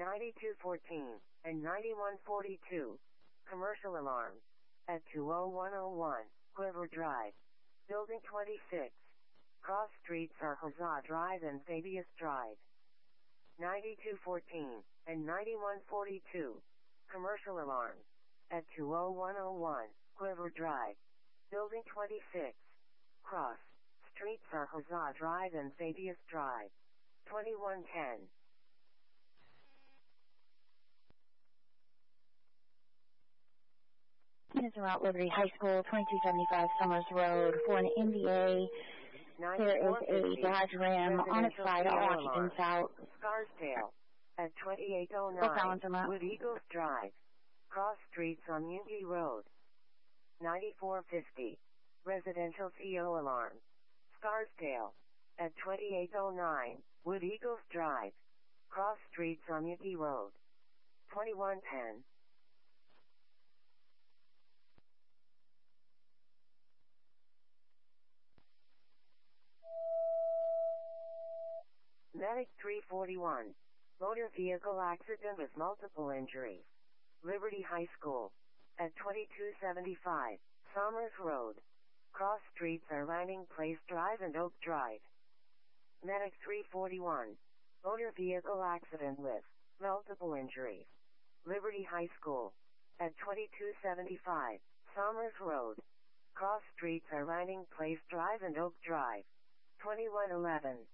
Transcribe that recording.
9214 and 9142. Commercial alarms. At 20101, Quiver Drive. Building 26. Cross streets are Huzzah Drive and Fabius Drive. 9214 and 9142. Commercial alarms. At 20101, Quiver Drive. Building 26. Cross streets are Huzzah Drive and Fabius Drive. 2110. Units are at Liberty High School, 2275 Summers Road. For an MBA, there is a Dodge Ram on its side, all occupants out. Scarsdale. At 2809 Wood Eagles Drive. Cross streets on Unity Road. 9450. Residential CO alarm. Scarsdale. At 2809 Wood Eagles Drive. Cross streets on Unity Road. 2110. Medic 341. Motor vehicle accident with multiple injuries. Liberty High School. At 2275 Somers Road. Cross streets are Landing Place Drive and Oak Drive. Medic 341. Motor vehicle accident with multiple injuries. Liberty High School. At 2275 Somers Road. Cross streets are Landing Place Drive and Oak Drive. 2111.